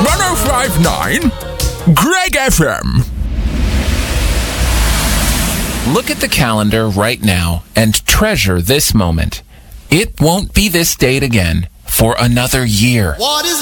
105.9 Greg FM. Look at the calendar right now and treasure this moment. It won't be this date again for another year. What is